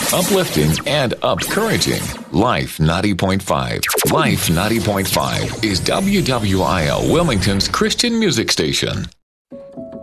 uplifting, and encouraging. Life 90.5. Life 90.5 is WWIL Wilmington's Christian music station.